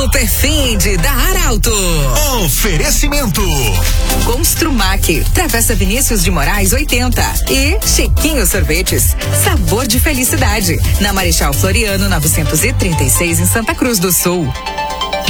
Super Finde da Arauto. Oferecimento. Construmac, Travessa Vinícius de Moraes 80 e Chiquinho Sorvetes, sabor de felicidade, na Marechal Floriano 936 em Santa Cruz do Sul.